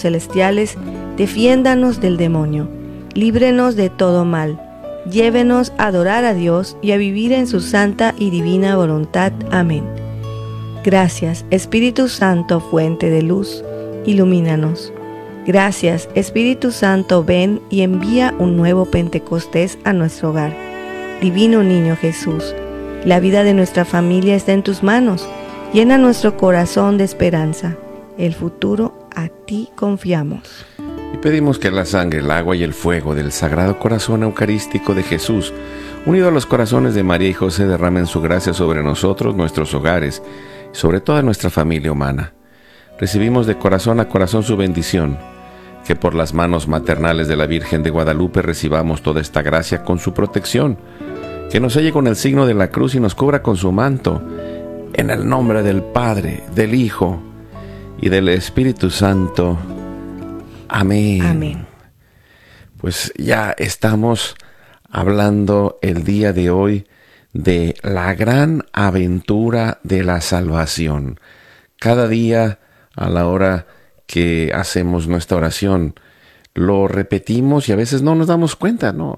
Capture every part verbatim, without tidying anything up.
celestiales, defiéndanos del demonio, líbrenos de todo mal, llévenos a adorar a Dios y a vivir en su santa y divina voluntad. Amén. Gracias, Espíritu Santo, fuente de luz, ilumínanos. Gracias, Espíritu Santo, ven y envía un nuevo Pentecostés a nuestro hogar. Divino Niño Jesús, la vida de nuestra familia está en tus manos. Llena nuestro corazón de esperanza. El futuro a ti confiamos. Y pedimos que la sangre, el agua y el fuego del Sagrado Corazón Eucarístico de Jesús, unido a los corazones de María y José, derramen su gracia sobre nosotros, nuestros hogares, y sobre toda nuestra familia humana. Recibimos de corazón a corazón su bendición. Que por las manos maternales de la Virgen de Guadalupe recibamos toda esta gracia con su protección. Que nos selle con el signo de la cruz y nos cubra con su manto. En el nombre del Padre, del Hijo y del Espíritu Santo. Amén. Amén. Pues ya estamos hablando el día de hoy de la gran aventura de la salvación. Cada día a la hora que hacemos nuestra oración, lo repetimos y a veces no nos damos cuenta, ¿no?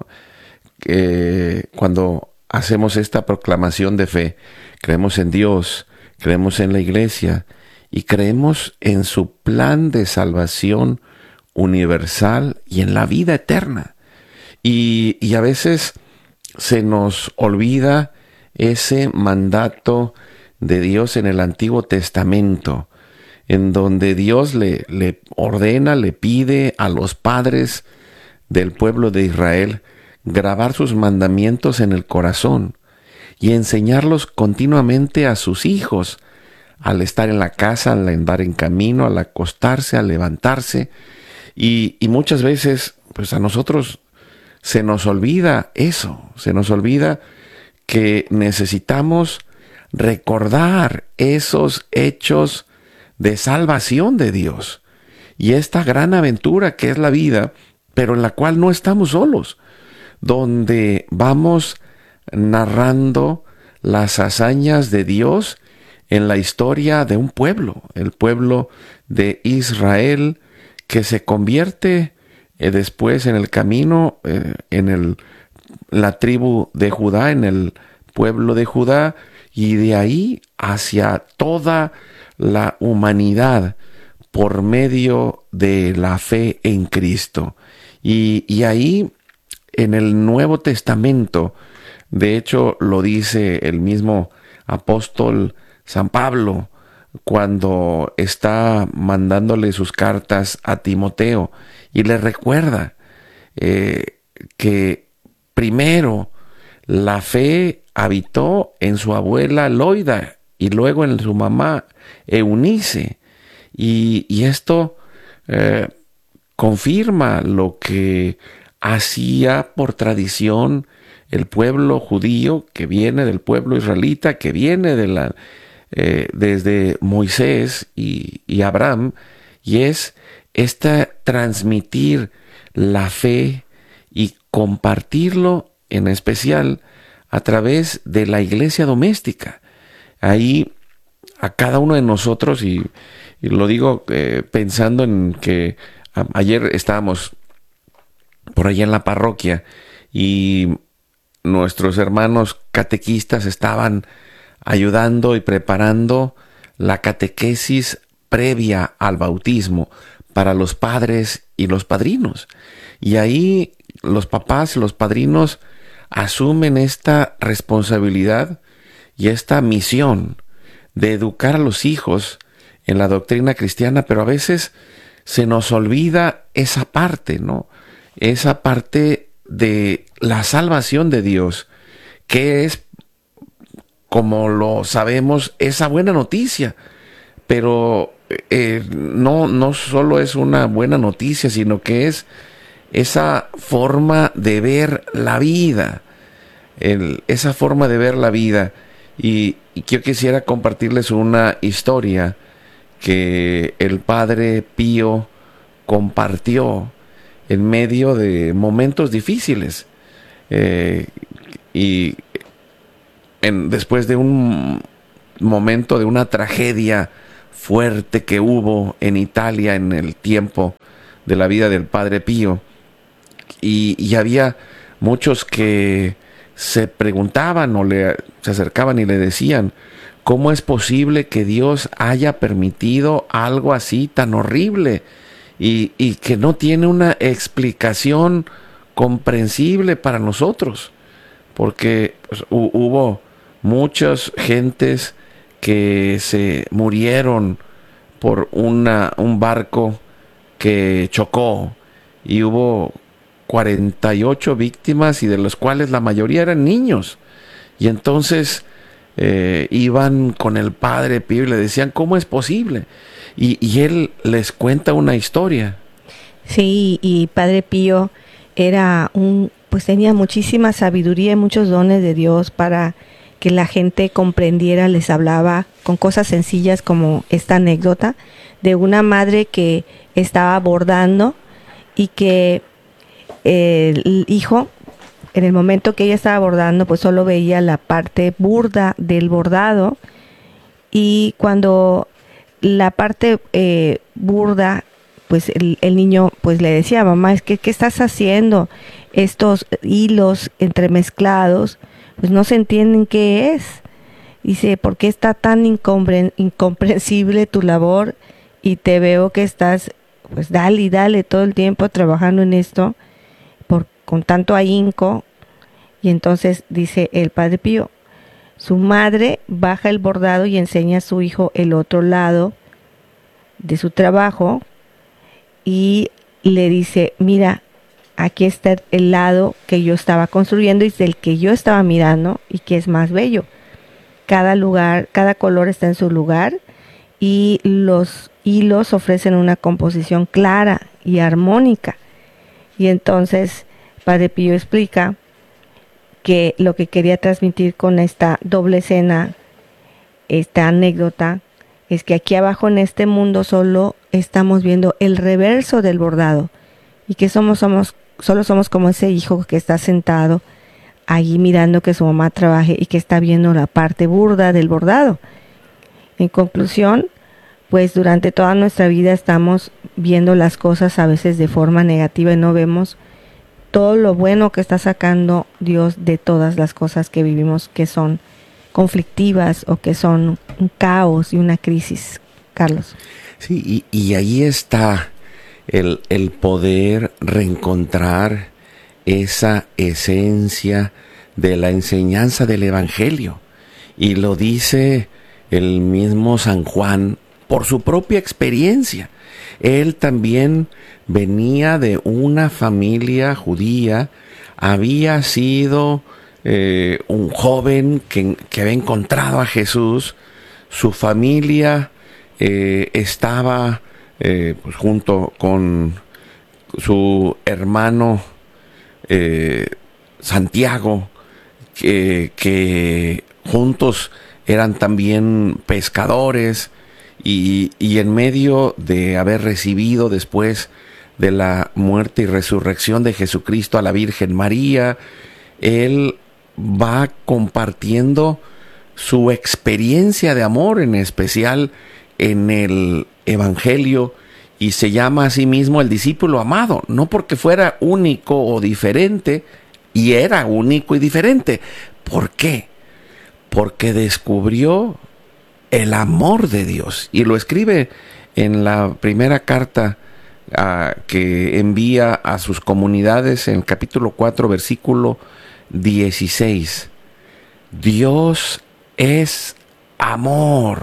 Eh, cuando hacemos esta proclamación de fe, creemos en Dios, creemos en la Iglesia y creemos en su plan de salvación universal y en la vida eterna. Y, y a veces se nos olvida ese mandato de Dios en el Antiguo Testamento, en donde Dios le, le ordena, le pide a los padres del pueblo de Israel grabar sus mandamientos en el corazón y enseñarlos continuamente a sus hijos, al estar en la casa, al andar en camino, al acostarse, al levantarse. Y, y muchas veces, pues a nosotros se nos olvida eso, se nos olvida que necesitamos recordar esos hechos de salvación de Dios y esta gran aventura que es la vida, pero en la cual no estamos solos, donde vamos narrando las hazañas de Dios en la historia de un pueblo, el pueblo de Israel, que se convierte eh, después en el camino, eh, en el, la tribu de Judá, en el pueblo de Judá, y de ahí hacia toda la humanidad por medio de la fe en Cristo. Y, y ahí en el Nuevo Testamento, de hecho lo dice el mismo apóstol San Pablo cuando está mandándole sus cartas a Timoteo y le recuerda eh, que primero la fe habitó en su abuela Loida y luego en su mamá Eunice, y, y esto eh, confirma lo que hacía por tradición el pueblo judío, que viene del pueblo israelita, que viene de la, eh, desde Moisés y, y Abraham, y es esta transmitir la fe y compartirlo en especial a través de la iglesia doméstica. Ahí a cada uno de nosotros, y, y lo digo eh, pensando en que a, ayer estábamos por allá en la parroquia y nuestros hermanos catequistas estaban ayudando y preparando la catequesis previa al bautismo para los padres y los padrinos. Y ahí los papás y los padrinos asumen esta responsabilidad y esta misión de educar a los hijos en la doctrina cristiana, pero a veces se nos olvida esa parte, ¿no? Esa parte de la salvación de Dios, que es, como lo sabemos, esa buena noticia. Pero eh, no, no solo es una buena noticia, sino que es esa forma de ver la vida, el, esa forma de ver la vida. Y, y yo quisiera compartirles una historia que el Padre Pío compartió en medio de momentos difíciles. Eh, y en, después de un momento de una tragedia fuerte que hubo en Italia en el tiempo de la vida del Padre Pío. Y, y había muchos que se preguntaban o le, se acercaban y le decían, ¿cómo es posible que Dios haya permitido algo así tan horrible y, y que no tiene una explicación comprensible para nosotros? Porque pues, hu- hubo muchas gentes que se murieron por una, un barco que chocó y hubo cuarenta y ocho víctimas y de los cuales la mayoría eran niños. Y entonces eh, iban con el Padre Pío y le decían, ¿cómo es posible? Y, y él les cuenta una historia. Sí, y Padre Pío era un, pues tenía muchísima sabiduría y muchos dones de Dios para que la gente comprendiera. Les hablaba con cosas sencillas como esta anécdota de una madre que estaba bordando y que el hijo, en el momento que ella estaba bordando, pues solo veía la parte burda del bordado, y cuando la parte eh, burda, pues el, el niño pues le decía, mamá, es que ¿qué estás haciendo? Estos hilos entremezclados, pues no se entienden qué es. Dice, ¿por qué está tan incompre- incomprensible tu labor? Y te veo que estás, pues dale y dale todo el tiempo trabajando en esto, por, con tanto ahínco. Y entonces dice el Padre Pío, su madre baja el bordado y enseña a su hijo el otro lado de su trabajo y le dice, mira, aquí está el lado que yo estaba construyendo y del que yo estaba mirando y que es más bello. Cada lugar, cada color está en su lugar y los hilos ofrecen una composición clara y armónica. Y entonces Padre Pío explica que lo que quería transmitir con esta doble escena, esta anécdota, es que aquí abajo en este mundo solo estamos viendo el reverso del bordado y que somos, somos, solo somos como ese hijo que está sentado allí mirando que su mamá trabaje y que está viendo la parte burda del bordado. En conclusión, pues durante toda nuestra vida estamos viendo las cosas a veces de forma negativa y no vemos todo lo bueno que está sacando Dios de todas las cosas que vivimos que son conflictivas o que son un caos y una crisis. Carlos. Sí, y, y ahí está el, el poder reencontrar esa esencia de la enseñanza del Evangelio. Y lo dice el mismo San Juan por su propia experiencia. Él también venía de una familia judía, había sido eh, un joven que, que había encontrado a Jesús, su familia eh, estaba eh, pues, junto con su hermano eh, Santiago, que, que juntos eran también pescadores, y, y en medio de haber recibido después de la muerte y resurrección de Jesucristo a la Virgen María, él va compartiendo su experiencia de amor, en especial en el Evangelio, y se llama a sí mismo el discípulo amado, no porque fuera único o diferente, y era único y diferente. ¿Por qué? Porque descubrió el amor de Dios, y lo escribe en la primera carta uh, que envía a sus comunidades en el capítulo cuatro, versículo dieciséis. Dios es amor.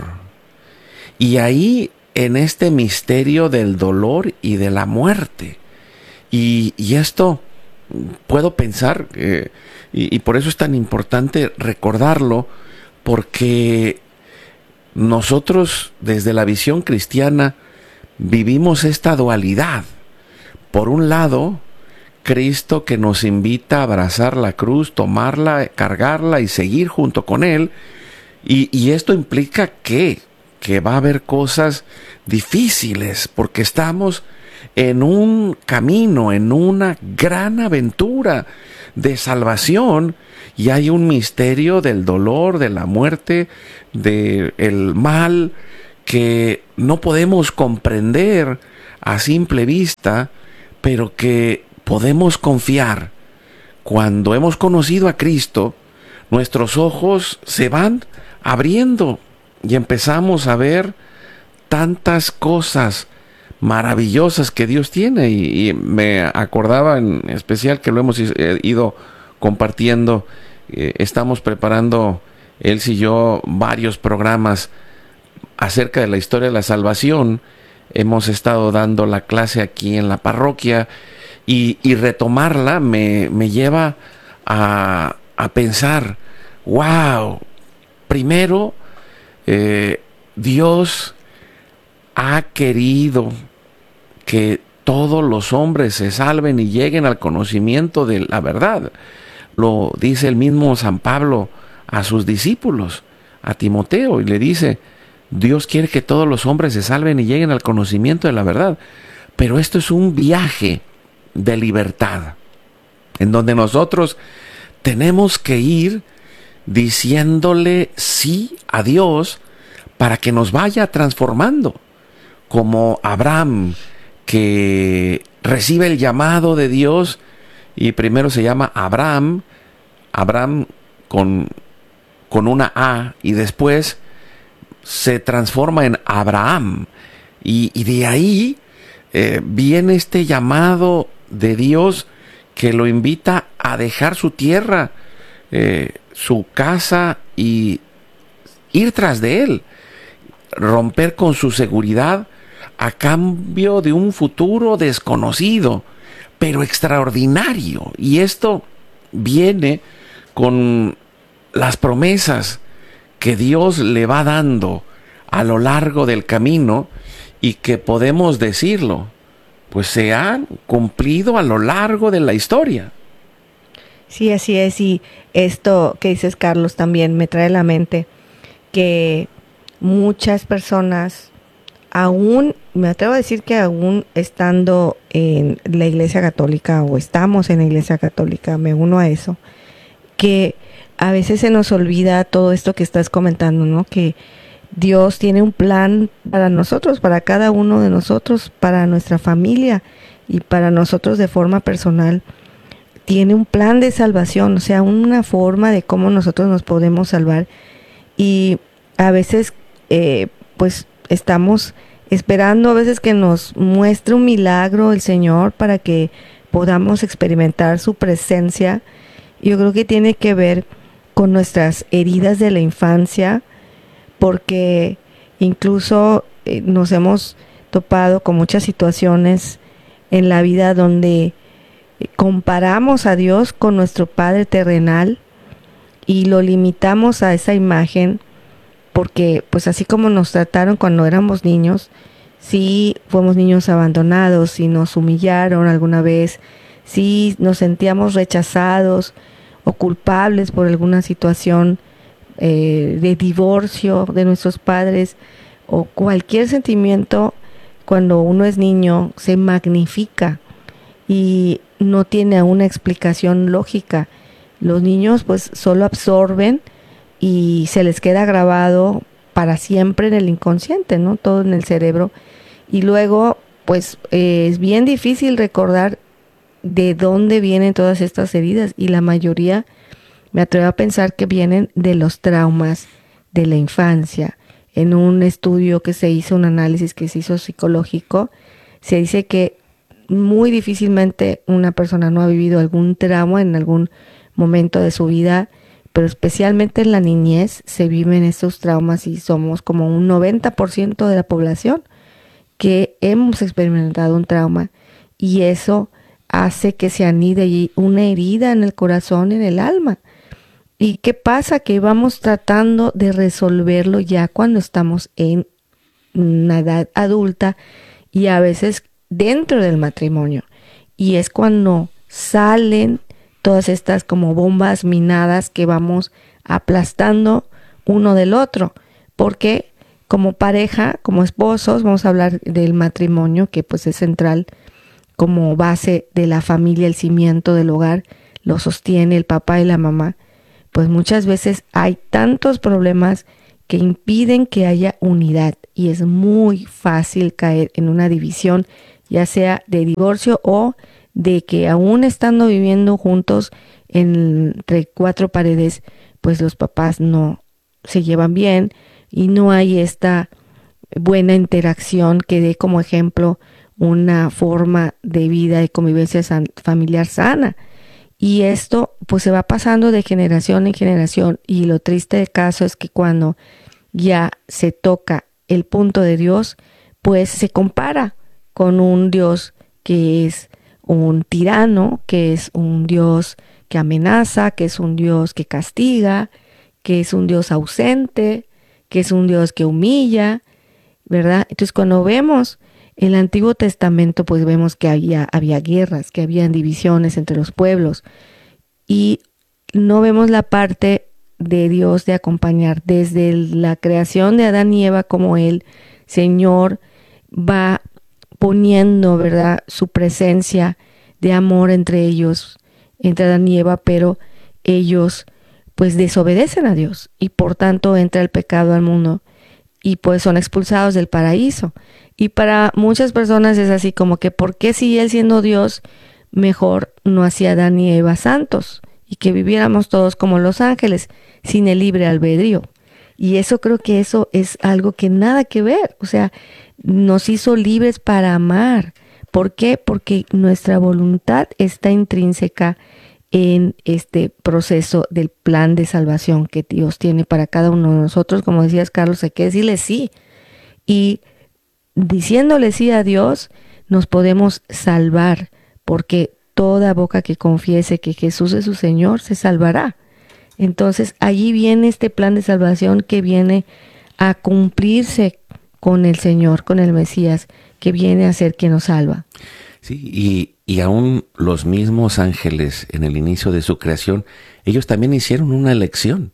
Y ahí, en este misterio del dolor y de la muerte, y, y esto puedo pensar, eh, y, y por eso es tan importante recordarlo, porque nosotros desde la visión cristiana vivimos esta dualidad. Por un lado, Cristo que nos invita a abrazar la cruz, tomarla, cargarla y seguir junto con Él. Y, y esto implica que, que va a haber cosas difíciles, porque estamos en un camino, en una gran aventura de salvación, y hay un misterio del dolor, de la muerte, del mal, que no podemos comprender a simple vista, pero que podemos confiar. Cuando hemos conocido a Cristo, nuestros ojos se van abriendo y empezamos a ver tantas cosas maravillosas que Dios tiene. Y, y me acordaba en especial que lo hemos ido compartiendo. Eh, estamos preparando, él y yo, varios programas acerca de la historia de la salvación. Hemos estado dando la clase aquí en la parroquia y, y retomarla me, me lleva a, a pensar, wow, primero eh, Dios ha querido que todos los hombres se salven y lleguen al conocimiento de la verdad. Lo dice el mismo San Pablo a sus discípulos, a Timoteo, y le dice, Dios quiere que todos los hombres se salven y lleguen al conocimiento de la verdad. Pero esto es un viaje de libertad, en donde nosotros tenemos que ir diciéndole sí a Dios para que nos vaya transformando, como Abraham, que recibe el llamado de Dios y primero se llama Abraham, Abraham con, con una A, y después se transforma en Abraham, y, y de ahí eh, viene este llamado de Dios que lo invita a dejar su tierra, eh, su casa, y ir tras de él, romper con su seguridad a cambio de un futuro desconocido, pero extraordinario. Y esto viene con las promesas que Dios le va dando a lo largo del camino, y que podemos decirlo, pues se han cumplido a lo largo de la historia. Sí, así es. Y esto que dices, Carlos, también me trae a la mente que muchas personas, aún, me atrevo a decir que aún estando en la Iglesia Católica, o estamos en la Iglesia Católica, me uno a eso, que a veces se nos olvida todo esto que estás comentando, ¿no? Que Dios tiene un plan para nosotros, para cada uno de nosotros, para nuestra familia y para nosotros de forma personal. Tiene un plan de salvación, o sea, una forma de cómo nosotros nos podemos salvar. Y a veces, eh, pues, estamos esperando a veces que nos muestre un milagro el Señor para que podamos experimentar su presencia. Yo creo que tiene que ver con nuestras heridas de la infancia, porque incluso eh, nos hemos topado con muchas situaciones en la vida donde comparamos a Dios con nuestro Padre terrenal y lo limitamos a esa imagen, porque pues así como nos trataron cuando éramos niños, si fuimos niños abandonados, si nos humillaron alguna vez, si nos sentíamos rechazados o culpables por alguna situación eh, de divorcio de nuestros padres, o cualquier sentimiento, cuando uno es niño se magnifica y no tiene una explicación lógica. Los niños pues solo absorben y se les queda grabado para siempre en el inconsciente, ¿no? Todo en el cerebro. Y luego pues eh, es bien difícil recordar de dónde vienen todas estas heridas, y la mayoría, me atrevo a pensar, que vienen de los traumas de la infancia. En un estudio que se hizo, un análisis que se hizo psicológico, se dice que muy difícilmente una persona no ha vivido algún trauma en algún momento de su vida, pero especialmente en la niñez se viven estos traumas, y somos como un noventa por ciento de la población que hemos experimentado un trauma, y eso hace que se anide allí una herida en el corazón, en el alma. ¿Y qué pasa? Que vamos tratando de resolverlo ya cuando estamos en una edad adulta, y a veces dentro del matrimonio, y es cuando salen todas estas como bombas minadas que vamos aplastando uno del otro, porque como pareja, como esposos, vamos a hablar del matrimonio, que pues es central como base de la familia, el cimiento del hogar, lo sostiene el papá y la mamá. Pues muchas veces hay tantos problemas que impiden que haya unidad y es muy fácil caer en una división, ya sea de divorcio o de que aún estando viviendo juntos entre cuatro paredes, pues los papás no se llevan bien y no hay esta buena interacción que dé como ejemplo una forma de vida y convivencia san- familiar sana. Y esto pues se va pasando de generación en generación y lo triste del caso es que cuando ya se toca el punto de Dios, pues se compara con un Dios que es un tirano, que es un Dios que amenaza, que es un Dios que castiga, que es un Dios ausente, que es un Dios que humilla, ¿verdad? Entonces cuando vemos el Antiguo Testamento, pues vemos que había, había guerras, que habían divisiones entre los pueblos y no vemos la parte de Dios de acompañar desde la creación de Adán y Eva, como el Señor va poniendo, ¿verdad?, su presencia de amor entre ellos, entre Adán y Eva, pero ellos pues desobedecen a Dios y por tanto entra el pecado al mundo y pues son expulsados del paraíso. Y para muchas personas es así como que ¿por qué si Él siendo Dios mejor no hacía Adán y Eva santos y que viviéramos todos como los ángeles sin el libre albedrío? Y eso creo que eso es algo que nada que ver, o sea, nos hizo libres para amar. ¿Por qué? Porque nuestra voluntad está intrínseca en este proceso del plan de salvación que Dios tiene para cada uno de nosotros. Como decías, Carlos, hay que decirle sí. Y diciéndole sí a Dios, nos podemos salvar, porque toda boca que confiese que Jesús es su Señor se salvará. Entonces, allí viene este plan de salvación que viene a cumplirse con el Señor, con el Mesías, que viene a ser quien nos salva. Sí, y, y aún los mismos ángeles en el inicio de su creación, ellos también hicieron una elección.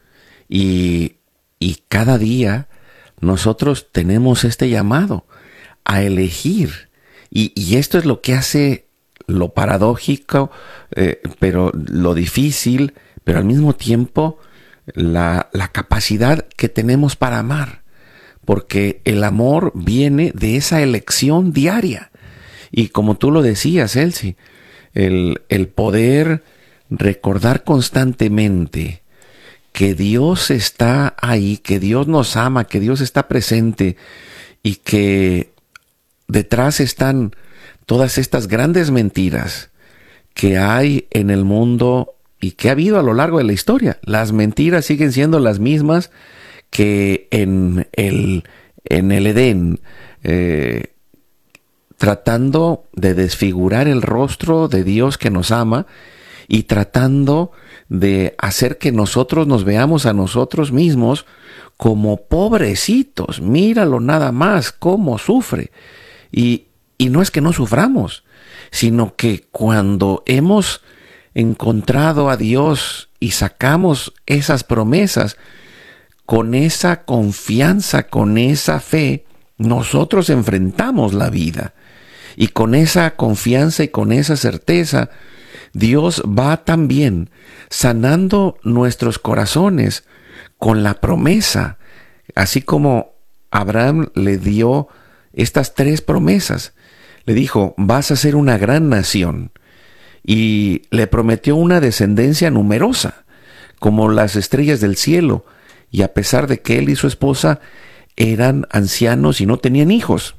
Y, y cada día nosotros tenemos este llamado a elegir. Y, y esto es lo que hace lo paradójico, eh, pero lo difícil, pero al mismo tiempo la, la capacidad que tenemos para amar. Porque el amor viene de esa elección diaria. Y como tú lo decías, Elsie, el, el poder recordar constantemente que Dios está ahí, que Dios nos ama, que Dios está presente y que detrás están todas estas grandes mentiras que hay en el mundo y que ha habido a lo largo de la historia. Las mentiras siguen siendo las mismas que en el, en el Edén, eh, tratando de desfigurar el rostro de Dios que nos ama y tratando de hacer que nosotros nos veamos a nosotros mismos como pobrecitos. Míralo nada más, cómo sufre. Y, y no es que no suframos, sino que cuando hemos encontrado a Dios y sacamos esas promesas, con esa confianza, con esa fe, nosotros enfrentamos la vida. Y con esa confianza y con esa certeza, Dios va también sanando nuestros corazones con la promesa, así como Abraham le dio estas tres promesas. Le dijo, vas a ser una gran nación, y le prometió una descendencia numerosa, como las estrellas del cielo, y a pesar de que él y su esposa eran ancianos y no tenían hijos.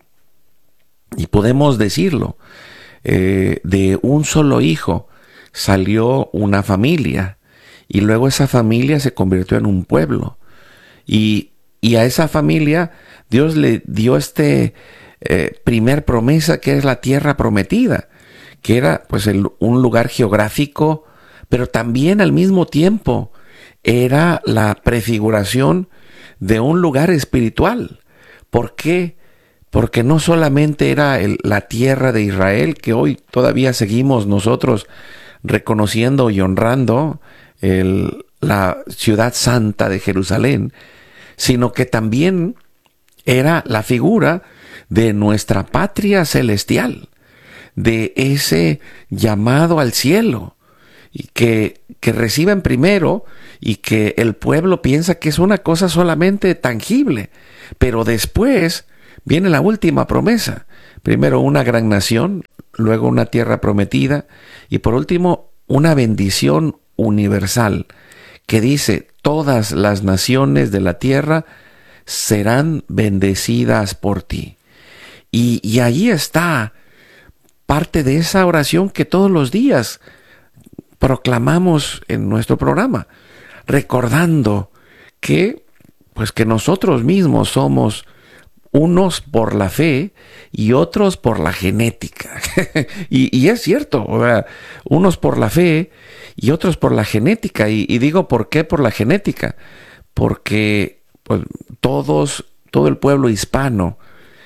Y podemos decirlo, eh, de un solo hijo salió una familia, y luego esa familia se convirtió en un pueblo. Y, y a esa familia Dios le dio este eh, primer promesa, que es la tierra prometida, que era pues el, un lugar geográfico, pero también al mismo tiempo era la prefiguración de un lugar espiritual. ¿Por qué? Porque no solamente era el, la tierra de Israel, que hoy todavía seguimos nosotros reconociendo y honrando el, la ciudad santa de Jerusalén, sino que también era la figura de nuestra patria celestial, de ese llamado al cielo. y que, que reciben primero y que el pueblo piensa que es una cosa solamente tangible. Pero después viene la última promesa. Primero una gran nación, luego una tierra prometida y por último una bendición universal que dice: todas las naciones de la tierra serán bendecidas por ti. Y, y ahí está parte de esa oración que todos los días proclamamos en nuestro programa, recordando que, pues, que nosotros mismos somos unos por la fe y otros por la genética. y, y es cierto, o sea, unos por la fe y otros por la genética. Y, y digo, ¿por qué por la genética? Porque pues, todos, todo el pueblo hispano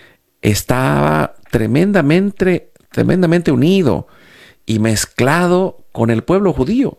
estaba tremendamente, tremendamente unido y mezclado con el pueblo judío.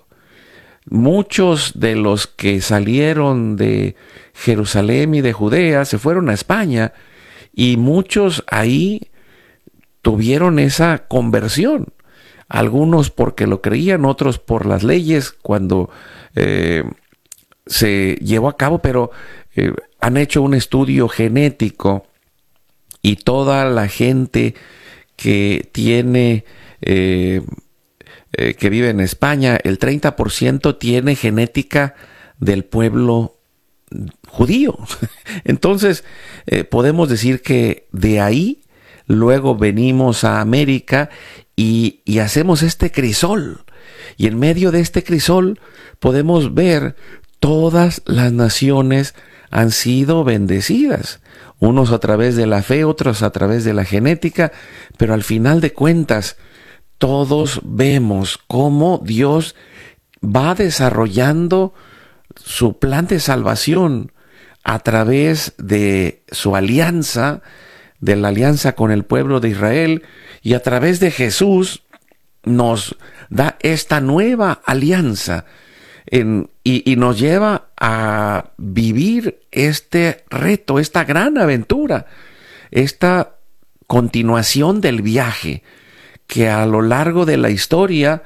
Muchos de los que salieron de Jerusalén y de Judea se fueron a España y muchos ahí tuvieron esa conversión. Algunos porque lo creían, otros por las leyes cuando eh, se llevó a cabo, pero eh, han hecho un estudio genético y toda la gente que tiene... Eh, Eh, que vive en España, el treinta por ciento tiene genética del pueblo judío. Entonces, eh, podemos decir que de ahí luego venimos a América y, y hacemos este crisol. Y en medio de este crisol podemos ver todas las naciones han sido bendecidas. Unos a través de la fe, otros a través de la genética, pero al final de cuentas, todos vemos cómo Dios va desarrollando su plan de salvación a través de su alianza, de la alianza con el pueblo de Israel, y a través de Jesús nos da esta nueva alianza en, y, y nos lleva a vivir este reto, esta gran aventura, esta continuación del viaje que a lo largo de la historia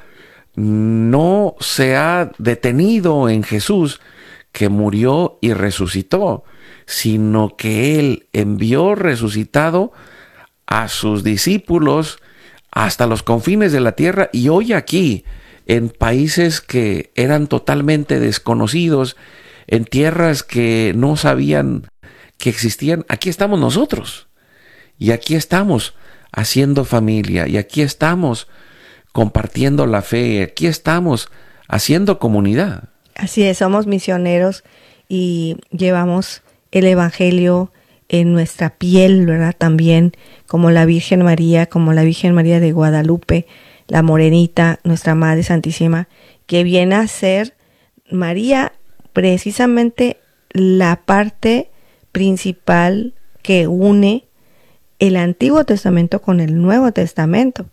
no se ha detenido en Jesús, que murió y resucitó, sino que Él envió resucitado a sus discípulos hasta los confines de la tierra, y hoy aquí, en países que eran totalmente desconocidos, en tierras que no sabían que existían, aquí estamos nosotros, y aquí estamos haciendo familia, y aquí estamos compartiendo la fe, aquí estamos haciendo comunidad. Así es, somos misioneros y llevamos el evangelio en nuestra piel, ¿verdad? También como la Virgen María, como la Virgen María de Guadalupe, la Morenita, nuestra Madre Santísima, que viene a ser María precisamente la parte principal que une el Antiguo Testamento con el Nuevo Testamento.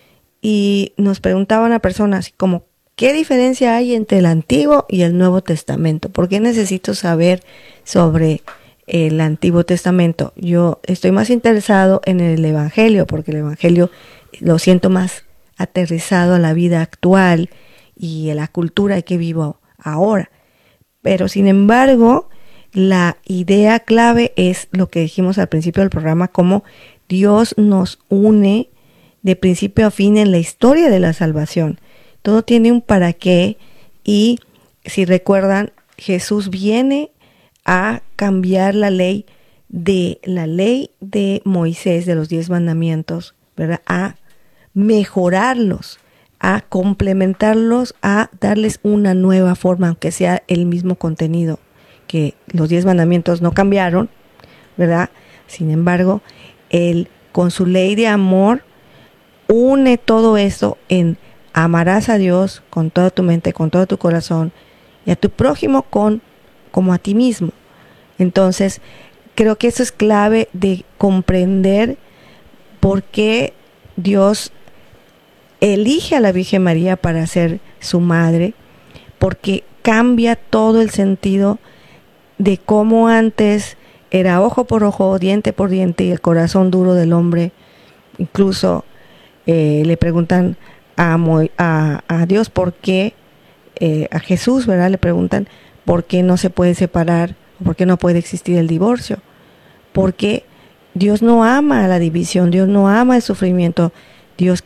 Y nos preguntaba una persona así como, ¿qué diferencia hay entre el Antiguo y el Nuevo Testamento? ¿Por qué necesito saber sobre el Antiguo Testamento? Yo estoy más interesado en el Evangelio, porque el Evangelio lo siento más aterrizado a la vida actual y a la cultura que vivo ahora. Pero sin embargo, la idea clave es lo que dijimos al principio del programa, cómo Dios nos une de principio a fin en la historia de la salvación. Todo tiene un para qué, y si recuerdan, Jesús viene a cambiar la ley de la ley de Moisés, de los diez mandamientos, ¿verdad? A mejorarlos, a complementarlos, a darles una nueva forma, aunque sea el mismo contenido, que los diez mandamientos no cambiaron, ¿verdad? Sin embargo, Él con su ley de amor une todo eso en amarás a Dios con toda tu mente, con todo tu corazón, y a tu prójimo con, como a ti mismo. Entonces, creo que eso es clave de comprender por qué Dios elige a la Virgen María para ser su madre, porque cambia todo el sentido de cómo antes era ojo por ojo, diente por diente, y el corazón duro del hombre. Incluso eh, le preguntan a, a, a Dios por qué eh, a Jesús, ¿verdad? Le preguntan por qué no se puede separar, por qué no puede existir el divorcio. Porque Dios no ama la división, Dios no ama el sufrimiento, Dios